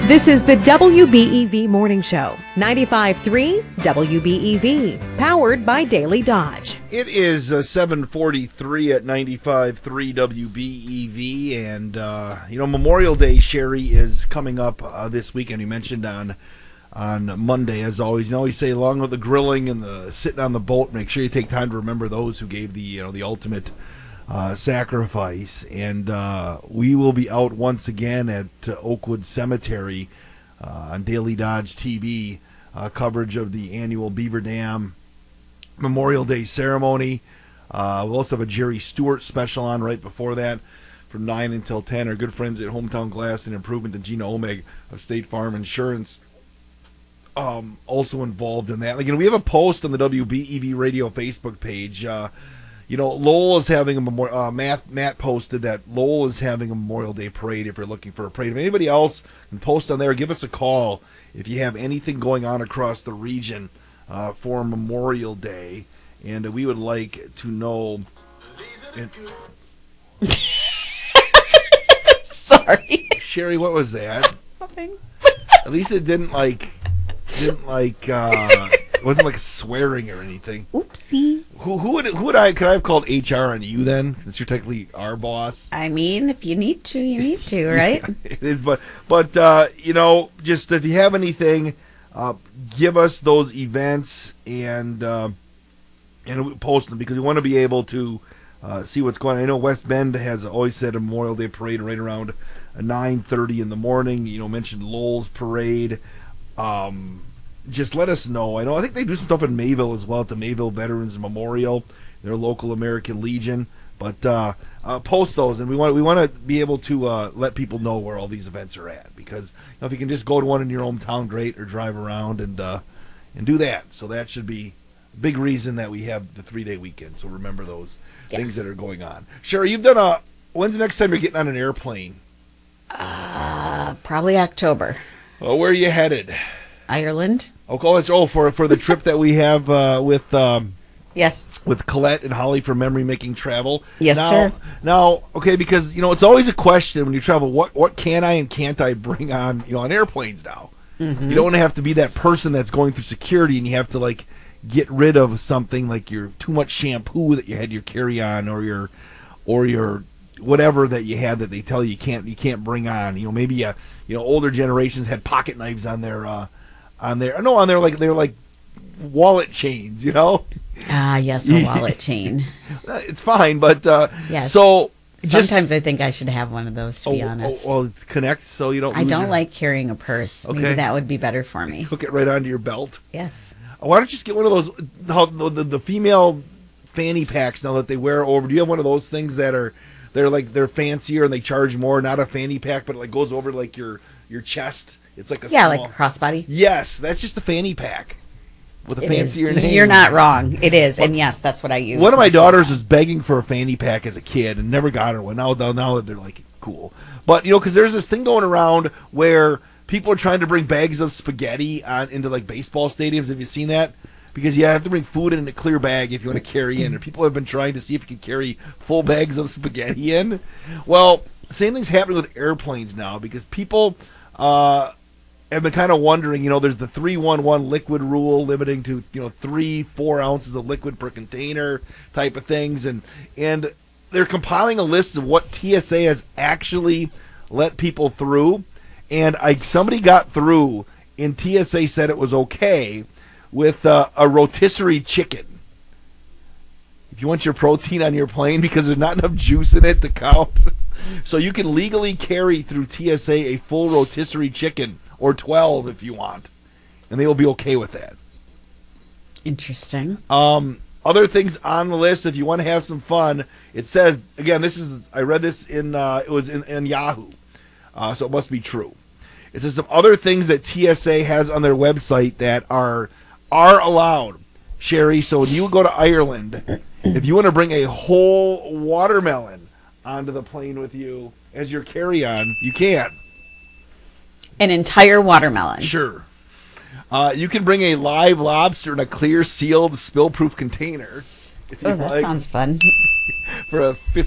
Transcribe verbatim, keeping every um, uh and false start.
This is the W B E V Morning Show, ninety-five point three W B E V, powered by Daily Dodge. It is uh, seven forty-three at ninety-five point three W B E V, and, uh, you know, Memorial Day, Sherry, is coming up uh, this weekend. You mentioned on on Monday, as always. You know, we say along with the grilling and the sitting on the boat, make sure you take time to remember those who gave the, you know, the ultimate Uh, sacrifice, and uh, we will be out once again at uh, Oakwood Cemetery uh, on Daily Dodge T V, uh, coverage of the annual Beaver Dam Memorial Day ceremony. Uh, we'll also have a Jerry Stewart special on right before that from nine until ten. Our good friends at Hometown Glass and Improvement and Gina Omeg of State Farm Insurance um, also involved in that. Like, you know, we have a post on the W B E V Radio Facebook page. Uh, You know, Lowell is having a memorial. Uh, Matt Matt posted that Lowell is having a Memorial Day parade. If you're looking for a parade, if anybody else can post on there, give us a call if you have anything going on across the region uh, for Memorial Day, and uh, we would like to know. And, Sorry, Sherry, what was that? Nothing. At least it didn't like didn't like. Uh, It wasn't like swearing or anything. Oopsie. Who who would who would I could I have called H R on you then, since you're technically our boss? I mean, if you need to, you need to, right? Yeah, it is, but but uh, you know, just if you have anything, uh, give us those events and uh, and we post them, because we want to be able to uh, see what's going on. I know West Bend has always said a Memorial Day parade right around nine thirty in the morning. You know, mentioned Lowell's parade. Um, Just let us know. I know. I think they do some stuff in Mayville as well at the Mayville Veterans Memorial, their local American Legion. But uh, uh, post those, and we want we want to be able to uh, let people know where all these events are at. Because, you know, if you can just go to one in your hometown, great, or drive around and uh, and do that. So that should be a big reason that we have the three day weekend. So remember those Yes. things that are going on. Sherry, you've done a. When's the next time you're getting on an airplane? Uh, probably October. Oh, where are you headed? Ireland. Oh, it's oh for for the trip that we have uh, with um, Yes. with Colette and Holly for Memory Making Travel. Yes, now, sir. Now, okay, because you know it's always a question when you travel. What what can I and can't I bring on you know on airplanes now? Mm-hmm. You don't want to have to be that person that's going through security and you have to like get rid of something like your too much shampoo that you had your carry on or your or your whatever that you had that they tell you you can't you can't bring on. You know maybe uh, you know older generations had pocket knives on their. Uh, On their no, on their like they're like wallet chains, you know. Ah, yes, a wallet chain. It's fine, but uh, Yes. So Sometimes just, I think I should have one of those, to oh, be honest. Oh, well, it connects so you don't. I lose don't your, like carrying a purse. Okay. Maybe that would be better for me. hook it right onto your belt. Yes. Why don't you just get one of those how, the, the the female fanny packs now that they wear over? Do you have one of those things that are they're like they're fancier and they charge more? Not a fanny pack, but it like goes over like your your chest. It's like a Yeah, small, like a crossbody. Yes, that's just a fanny pack with a It is. fancier name. You're not wrong. It is, and yes, that's what I use. One of my most daughters the was begging for a fanny pack as a kid and never got her one. Now, now, now they're like cool, but you know, because there's this thing going around where people are trying to bring bags of spaghetti on into like baseball stadiums. Have you seen that? Because you have to bring food in a clear bag if you want to carry in. Or people have been trying to see if you can carry full bags of spaghetti in. Well, same thing's happening with airplanes now because people. Uh, I've been kind of wondering, you know, there's the three one one liquid rule limiting to, you know, three, four ounces of liquid per container type of things. And and they're compiling a list of what T S A has actually let people through. And I somebody got through and T S A said it was okay with uh, a rotisserie chicken. If you want your protein on your plane because there's not enough juice in it to count. So you can legally carry through T S A a full rotisserie chicken. Or twelve if you want. And they will be okay with that. Interesting. Um, other things on the list, if you want to have some fun, it says, again, this is, I read this in, uh, it was in, in Yahoo. Uh, so it must be true. It says some other things that T S A has on their website that are, are allowed. Sherry, so when you go to Ireland, if you want to bring a whole watermelon onto the plane with you as your carry-on, you can. An entire watermelon. Sure. Uh, you can bring a live lobster in a clear, sealed, spill-proof container. If you Oh, that like, sounds fun. For a